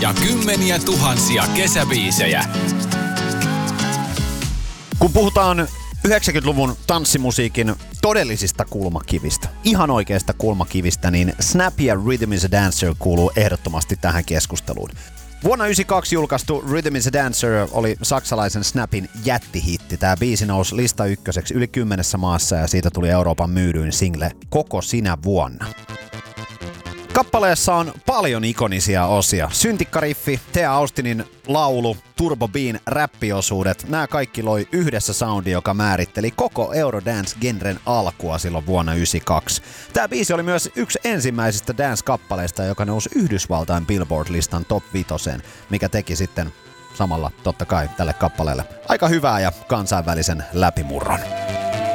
ja kymmeniä tuhansia kesäbiisejä. Kun puhutaan 90-luvun tanssimusiikin todellisista kulmakivistä, ihan oikeista kulmakivistä, niin Snap ja Rhythm is a Dancer kuuluu ehdottomasti tähän keskusteluun. Vuonna 1992 julkaistu Rhythm is a Dancer oli saksalaisen Snapin jättihitti. Tämä biisi nousi lista ykköseksi yli 10 maassa ja siitä tuli Euroopan myydyin single koko sinä vuonna. Kappaleessa on paljon ikonisia osia. Syntikkariffi, Thea Austinin laulu, Turbo Bean räppiosuudet. Nämä kaikki loi yhdessä soundi, joka määritteli koko Eurodance-genren alkua silloin vuonna 1992. Tämä biisi oli myös yksi ensimmäisistä dance-kappaleista, joka nousi Yhdysvaltain Billboard-listan top 5, mikä teki sitten samalla totta kai tälle kappaleelle aika hyvää ja kansainvälisen läpimurron.